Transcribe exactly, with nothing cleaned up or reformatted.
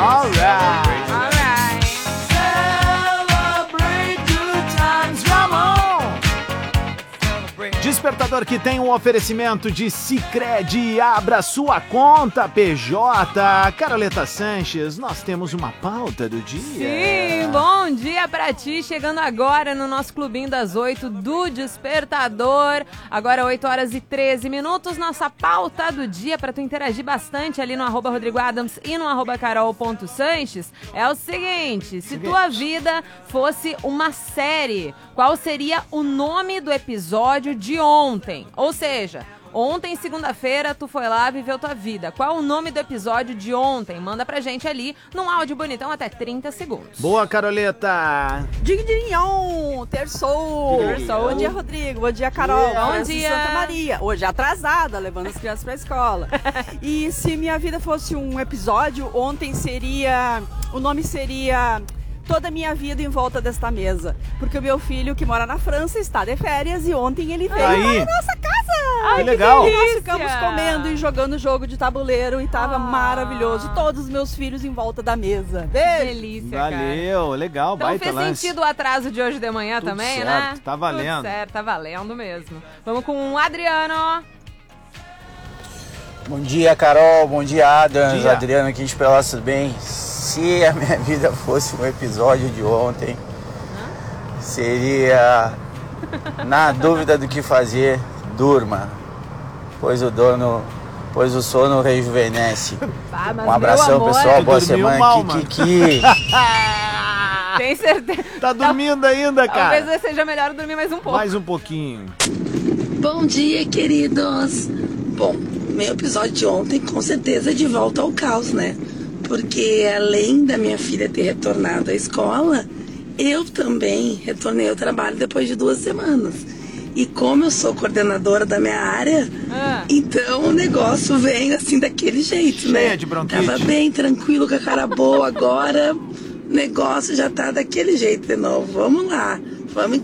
All right. All right. Celebrate good times, come on. Despertador que tem um oferecimento de Sicredi. Abra sua conta P J. Caroleta Sanches, nós temos uma pauta do dia. Sim, bom dia pra ti. Chegando agora no nosso clubinho das oito do Despertador. Agora oito horas e treze minutos. Nossa pauta do dia pra tu interagir bastante ali no arroba Rodrigo Adams e no arroba Carol.Sanches é o seguinte: se tua vida fosse uma série, qual seria o nome do episódio de ontem? Ou seja, ontem, segunda-feira, tu foi lá, viveu tua vida. Qual o nome do episódio de ontem? Manda pra gente ali num áudio bonitão até trinta segundos. Boa, Caroleta. Ding-ding-yong, terçou. Terçou. Bom dia, Rodrigo. Bom dia, Carol. Yeah. Bom França dia. Santa Maria. Hoje atrasada, levando as crianças pra escola. E se minha vida fosse um episódio, ontem seria... O nome seria... Toda a minha vida em volta desta mesa. Porque o meu filho, que mora na França, está de férias e ontem ele veio Aí. para a nossa casa. Ai, que legal. E nós ficamos comendo e jogando jogo de tabuleiro e tava Ah. maravilhoso. Todos os meus filhos em volta da mesa. Beijo. Delícia, cara. Valeu, legal, Então baita fez lance. sentido o atraso de hoje de manhã Tudo também, certo, né? tá valendo. Tudo certo, tá valendo mesmo. Vamos com o Adriano. Bom dia, Carol. Bom dia, Adams. Bom dia. Adriano aqui de Pelotas, tudo bem? Se a minha vida fosse um episódio de ontem, seria, na dúvida do que fazer, durma, pois o dono, pois o sono rejuvenesce. Ah, mas Um abração, meu amor, pessoal. Tu Boa dormiu semana. mal, Kiki. Tem certeza. Tá dormindo ainda, Talvez cara? seja melhor dormir mais um pouco. Mais um pouquinho. Bom dia, queridos! Bom, meu episódio de ontem com certeza é de volta ao caos, né? Porque além da minha filha ter retornado à escola, eu também retornei ao trabalho depois de duas semanas. E como eu sou coordenadora da minha área, Ah. então o negócio vem assim daquele jeito, Cheia né? de bronquite. Tava bem tranquilo, com a cara boa, agora o negócio já tá daquele jeito de novo. Vamos lá, vamos